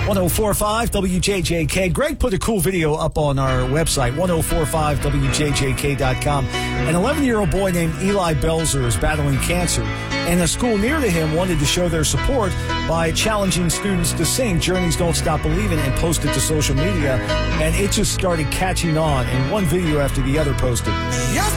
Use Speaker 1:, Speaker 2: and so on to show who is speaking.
Speaker 1: 1045 WJJK. Greg put a cool video up on our website, 1045WJJK.com. An 11-year-old boy named Eli Belzer is battling cancer, and a school near to him wanted to show their support by challenging students to sing Journey's Don't Stop Believin' and post it to social media, and it just started catching on, and one video after the other posted.
Speaker 2: Yes,